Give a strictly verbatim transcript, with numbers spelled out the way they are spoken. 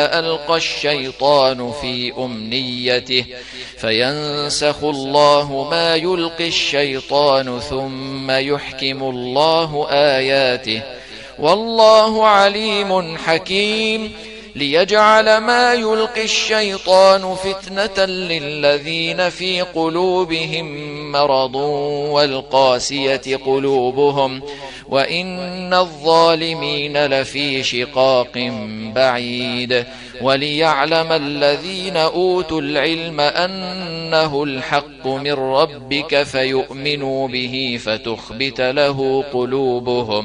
ألقى الشيطان في أمنيته فينسخ الله ما يلقي الشيطان ثم يحكم الله آياته والله عليم حكيم ليجعل ما يلقي الشيطان فتنة للذين في قلوبهم مرض والقاسية قلوبهم وإن الظالمين لفي شقاق بعيد وليعلم الذين أوتوا العلم أنه الحق من ربك فيؤمنوا به فتخبت له قلوبهم